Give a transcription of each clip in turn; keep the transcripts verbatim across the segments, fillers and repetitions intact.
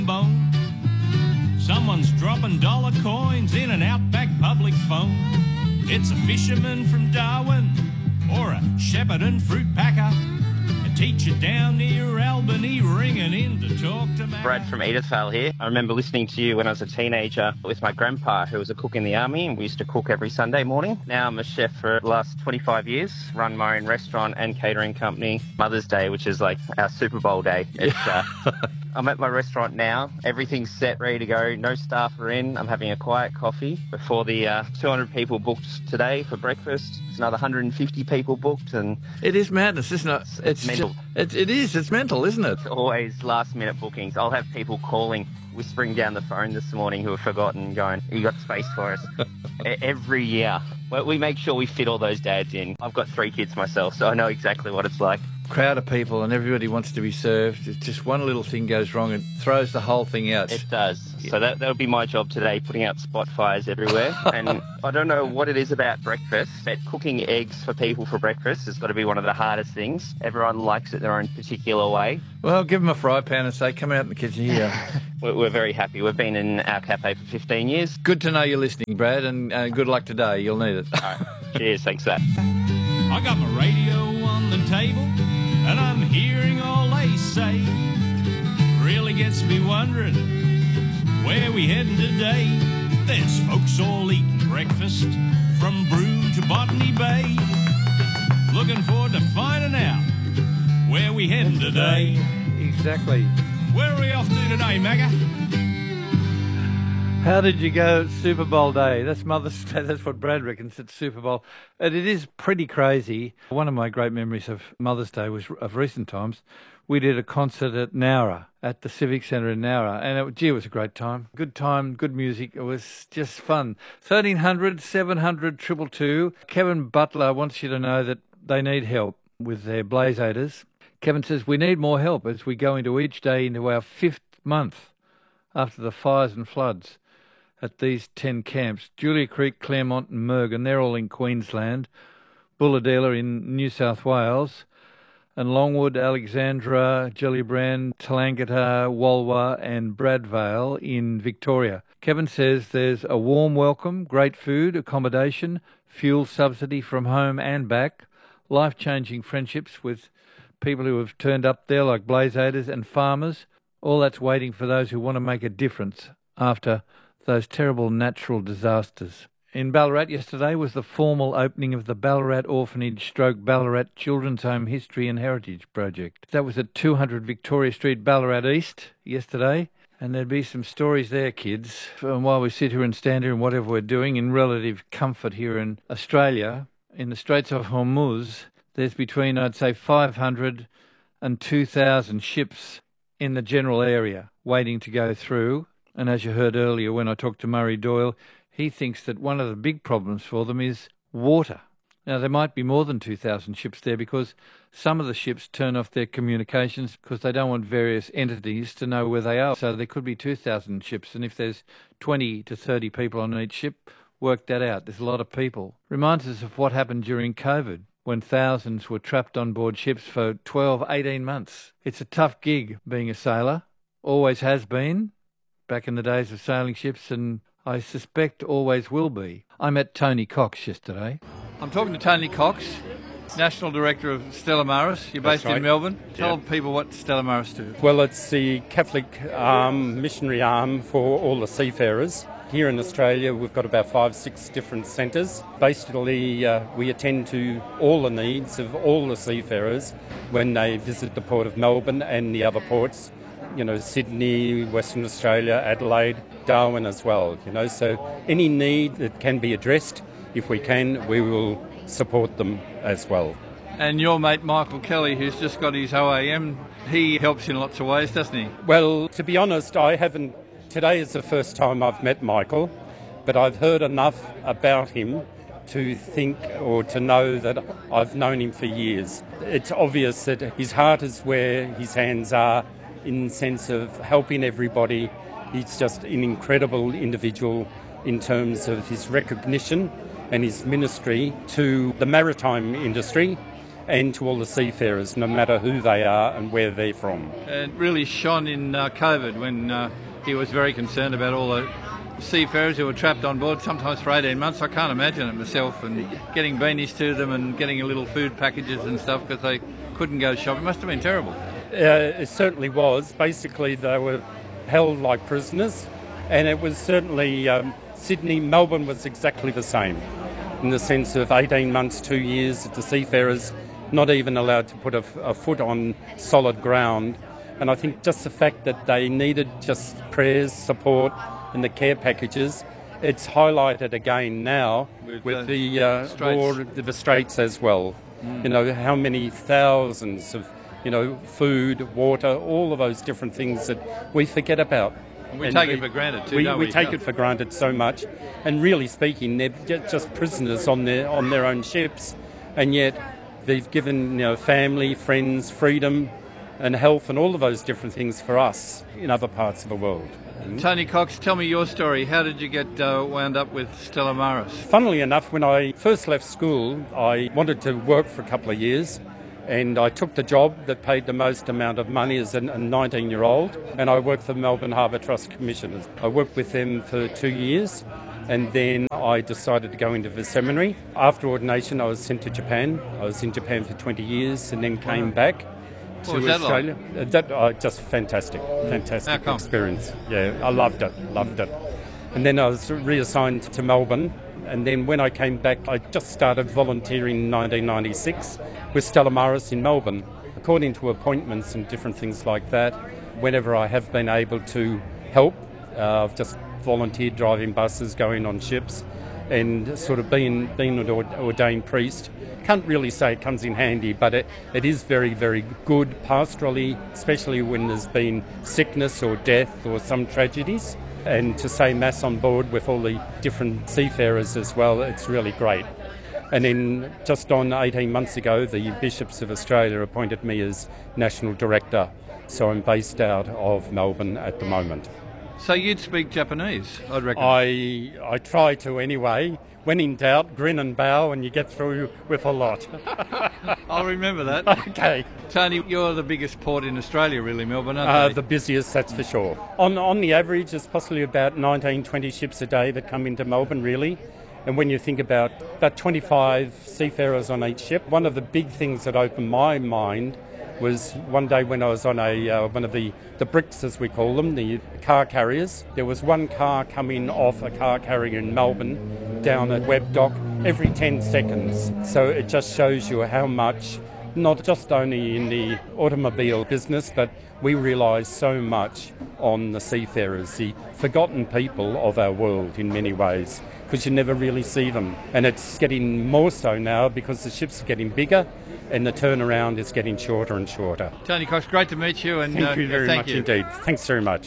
bone. Someone's dropping dollar coins in an outback public phone. It's a fisherman from Darwin or a Shepparton fruit packer. A teacher down near Albany ringing in to talk to me. Brad from Edithvale here. I remember listening to you when I was a teenager with my grandpa, who was a cook in the army, and we used to cook every Sunday morning. Now I'm a chef for the last twenty-five years, run my own restaurant and catering company. Mother's Day, which is like our Super Bowl day. It's, uh, I'm at my restaurant now. Everything's set, ready to go. No staff are in. I'm having a quiet coffee before the uh, two hundred people booked today for breakfast. There's another one hundred fifty people booked, and it is madness, isn't it? It's, it's it's mental. Just, it, it is. It's mental, isn't it? It's always last-minute bookings. I'll have people calling, whispering down the phone this morning who have forgotten, going, "You got space for us?" Every year. Well, we make sure we fit all those dads in. I've got three kids myself, so I know exactly what it's like. Crowd of people and everybody wants to be served. It's just one little thing goes wrong and throws the whole thing out. It does. Yeah. So that that'll be my job today, putting out spot fires everywhere. And I don't know what it is about breakfast, but cooking eggs for people for breakfast has got to be one of the hardest things. Everyone likes it their own particular way. Well, give them a fry pan and say, come out in the kitchen here. we're, we're very happy. We've been in our cafe for fifteen years. Good to know you're listening, Brad, and uh, good luck today. You'll need it. All right. Cheers. Thanks for that. I got my radio on the table, and I'm hearing all they say. Really gets me wondering, where we heading today? There's folks all eating breakfast from Brew to Botany Bay. Looking forward to finding out where we heading today. Exactly. Where are we off to today, Magga? How did you go Super Bowl day? That's Mother's Day. That's what Brad reckons. It's Super Bowl. And it is pretty crazy. One of my great memories of Mother's Day was of recent times. We did a concert at Nowra, at the Civic Centre in Nowra. And it, gee, it was a great time. Good time, good music. It was just fun. thirteen hundred, seven hundred, two two two. Kevin Butler wants you to know that they need help with their Blazators. Kevin says, we need more help as we go into each day into our fifth month after the fires and floods at these ten camps. Julia Creek, Claremont and Mergen, they're all in Queensland. Bulahdelah in New South Wales. And Longwood, Alexandra, Gellibrand, Tallangatta, Walwa and Bradvale in Victoria. Kevin says there's a warm welcome, great food, accommodation, fuel subsidy from home and back, life-changing friendships with people who have turned up there like Blazators and farmers. All that's waiting for those who want to make a difference after those terrible natural disasters. In Ballarat yesterday was the formal opening of the Ballarat Orphanage stroke Ballarat Children's Home History and Heritage Project. That was at two hundred Victoria Street, Ballarat East yesterday. And there'd be some stories there, kids. And while we sit here and stand here and whatever we're doing in relative comfort here in Australia, in the Straits of Hormuz, there's between, I'd say, five hundred and two thousand ships in the general area waiting to go through. And as you heard earlier when I talked to Murray Doyle, he thinks that one of the big problems for them is water. Now, there might be more than two thousand ships there because some of the ships turn off their communications because they don't want various entities to know where they are. So there could be two thousand ships, and if there's twenty to thirty people on each ship, work that out. There's a lot of people. Reminds us of what happened during COVID, when thousands were trapped on board ships for twelve, eighteen months. It's a tough gig being a sailor, always has been, back in the days of sailing ships, and I suspect always will be. I met Tony Cox yesterday. I'm talking to Tony Cox, National Director of Stella Maris. You're based That's right. in Melbourne. Tell Yeah. people what Stella Maris do. Well, it's the Catholic arm, missionary arm for all the seafarers. Here in Australia, we've got about five, six different centres. Basically, uh, we attend to all the needs of all the seafarers when they visit the Port of Melbourne and the other ports. You know, Sydney, Western Australia, Adelaide, Darwin as well, you know. So any need that can be addressed, if we can, we will support them as well. And your mate Michael Kelly, who's just got his O A M, he helps in lots of ways, doesn't he? Well, to be honest, I haven't... Today is the first time I've met Michael, but I've heard enough about him to think or to know that I've known him for years. It's obvious that his heart is where his hands are, in the sense of helping everybody. He's just an incredible individual in terms of his recognition and his ministry to the maritime industry and to all the seafarers, no matter who they are and where they're from. It really shone in uh, COVID when uh, he was very concerned about all the seafarers who were trapped on board, sometimes for eighteen months. I can't imagine it myself, and getting beanies to them and getting a little food packages and stuff because they couldn't go shopping. It must have been terrible. Uh, it certainly was. Basically, they were held like prisoners, and it was certainly um, Sydney, Melbourne was exactly the same, in the sense of eighteen months, two years, the seafarers not even allowed to put a, a foot on solid ground. And I think just the fact that they needed just prayers, support, and the care packages, it's highlighted again now with, with the uh, war, the Straits as well. Mm. You know, how many thousands of, you know, food, water, all of those different things that we forget about. We and take we, it for granted too, we, don't we? we? take yeah. it for granted so much. And really speaking, they're just prisoners on their on their own ships, and yet they've given, you know, family, friends, freedom and health and all of those different things for us in other parts of the world. Tony Cox, tell me your story. How did you get uh, wound up with Stella Maris? Funnily enough, when I first left school, I wanted to work for a couple of years, and I took the job that paid the most amount of money as a nineteen-year-old, and I worked for the Melbourne Harbour Trust Commissioners. I worked with them for two years, and then I decided to go into the seminary. After ordination, I was sent to Japan. I was in Japan for twenty years and then came back to What was that Australia. like? That, uh, just fantastic, fantastic How come? experience. Yeah, I loved it, loved it. And then I was reassigned to Melbourne, and then when I came back, I just started volunteering in nineteen ninety-six with Stella Maris in Melbourne. According to appointments and different things like that, whenever I have been able to help, uh, I've just volunteered driving buses, going on ships, and sort of being, being an ordained priest. Can't really say it comes in handy, but it, it is very, very good pastorally, especially when there's been sickness or death or some tragedies. And to say Mass on board with all the different seafarers as well, it's really great. And then just on eighteen months ago, the Bishops of Australia appointed me as National Director. So I'm based out of Melbourne at the moment. So you'd speak Japanese, I'd reckon. I I try to anyway. When in doubt, grin and bow, and you get through with a lot. I'll remember that. Okay. Tony, you're the biggest port in Australia, really, Melbourne, aren't Uh, they? the busiest, that's for sure. On on the average, there's possibly about nineteen, twenty ships a day that come into Melbourne, really. And when you think about about twenty-five seafarers on each ship, one of the big things that opened my mind was one day when I was on a uh, one of the, the bricks, as we call them, the car carriers. There was one car coming off a car carrier in Melbourne down at Webb Dock every ten seconds. So it just shows you how much, not just only in the automobile business, but we realise so much on the seafarers, the forgotten people of our world in many ways, because you never really see them. And it's getting more so now because the ships are getting bigger and the turnaround is getting shorter and shorter. Tony Cox, great to meet you. And, Thank uh, you very thank much you. indeed. Thanks very much.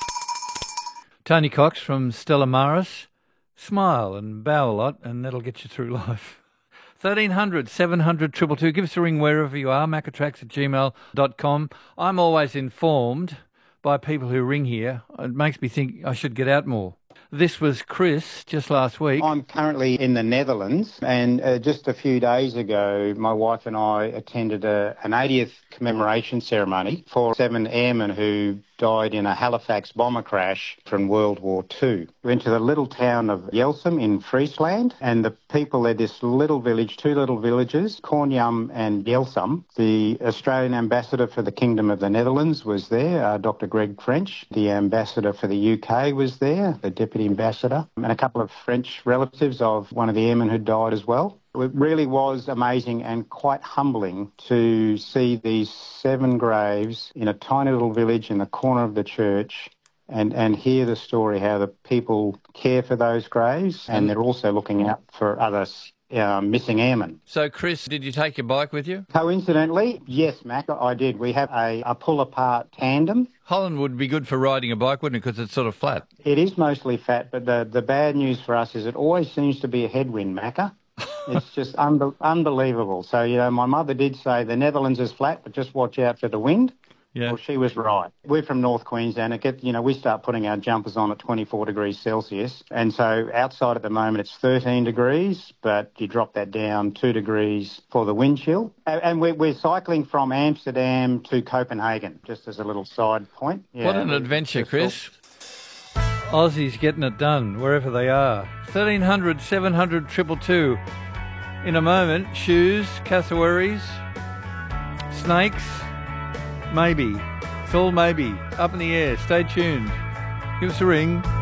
Tony Cox from Stella Maris. Smile and bow a lot and that'll get you through life. thirteen hundred, seven hundred, two two two. Give us a ring wherever you are, macatrax at gmail dot com. I'm always informed by people who ring here. It makes me think I should get out more. This was Chris just last week. I'm currently in the Netherlands, and uh, just a few days ago, my wife and I attended a, an eightieth commemoration ceremony for seven airmen who died in a Halifax bomber crash from World War Two. We went to the little town of Jelsum in Friesland, and the people there, this little village, two little villages, Cornjam and Jelsum. The Australian ambassador for the Kingdom of the Netherlands was there, uh, Doctor Greg French. The ambassador for the U K was there, the deputy ambassador, and a couple of French relatives of one of the airmen who died as well. It really was amazing and quite humbling to see these seven graves in a tiny little village in the corner of the church and, and hear the story, how the people care for those graves and they're also looking out for other uh, missing airmen. So, Chris, did you take your bike with you? Coincidentally, yes, Mac, I did. We have a, a pull-apart tandem. Holland would be good for riding a bike, wouldn't it, because it's sort of flat? It is mostly fat, but the, the bad news for us is it always seems to be a headwind, Macca. It's just unbe- unbelievable. So, you know, my mother did say the Netherlands is flat, but just watch out for the wind. Yeah. Well, she was right. We're from North Queensland. It get, you know, we start putting our jumpers on at twenty-four degrees Celsius. And so outside at the moment it's thirteen degrees, but you drop that down two degrees for the wind chill. And we're, we're cycling from Amsterdam to Copenhagen, just as a little side point. Yeah, what an adventure, Chris. Aussies getting it done wherever they are. thirteen hundred, seven hundred, two two two. In a moment, shoes, cassowaries, snakes, maybe. It's all maybe. Up in the air. Stay tuned. Give us a ring.